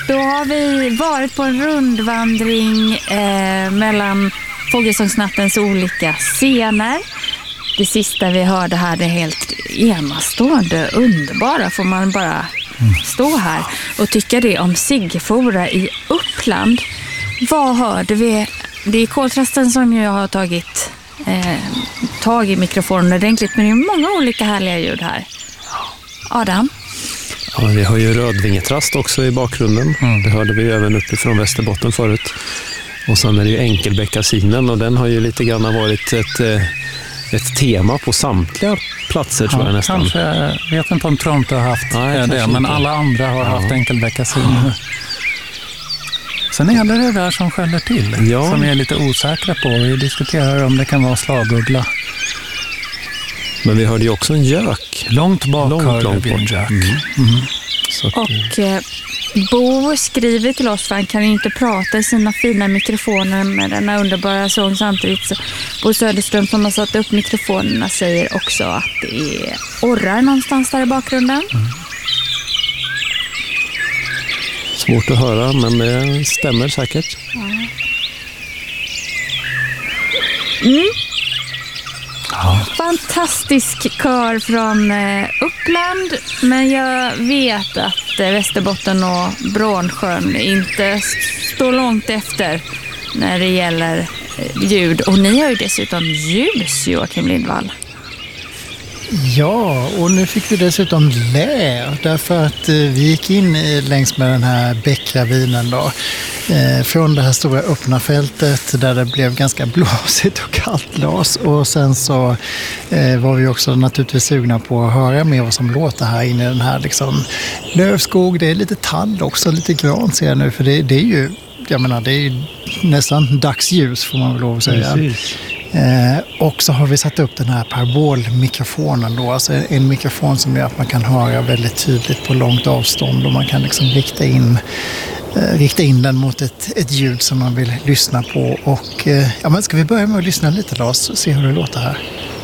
då har vi varit på en rundvandring mellan Fågelsångsnattens olika scener. Det sista vi hörde här är helt enastående, underbara. Får man bara stå här och tycka det om Siggefora i Uppland. Vad hörde vi? Det är koltrasten som jag har tagit tag i mikrofonen ordentligt, men det är många olika härliga ljud här. Adam? Ja, vi har ju rödvingetrast också i bakgrunden. Det hörde vi även uppifrån Västerbotten förut. Och sen är det ju enkelbeckasinen, och den har ju lite grann varit ett tema på samtliga platser, tror jag nästan. Kanske, jag vet inte om Toronto har haft det, men alla andra har haft enkelbeckasin. Sen är det där som skäller till, som vi är lite osäkra på. Vi diskuterar om det kan vara slaguggla. Men vi hörde ju också en gök. Långt bort hörde vi en gök. Och Bo skriver till oss, för han kan ju inte prata i sina fina mikrofoner med denna underbara sång samtidigt. Så Bo Söderström, som har satt upp mikrofonerna, säger också att det är orrar någonstans där i bakgrunden. Svårt att höra, men det stämmer säkert. Fantastisk kör från Uppland, men jag vet att Västerbotten och Brånsjön inte står långt efter när det gäller ljud. Och ni har ju dessutom ljus, Joakim Lindvall. Ja, och nu fick vi dessutom lä, därför att vi gick in längs med den här bäckravinen då, från det här stora öppna fältet där det blev ganska blåsigt och kallt las, och sen så var vi också naturligtvis sugna på att höra mer vad som låter här inne i den här liksom lövskog. Det är lite tall också, lite gran ser jag nu, för det är ju, jag menar, det är ju nästan dagsljus får man väl lov att säga. Precis. Och så har vi satt upp den här parabolmikrofonen då, alltså en mikrofon som gör att man kan höra väldigt tydligt på långt avstånd, och man kan liksom rikta in den mot ett ljud som man vill lyssna på. Och men ska vi börja med att lyssna lite, Lars, och se hur det låter här?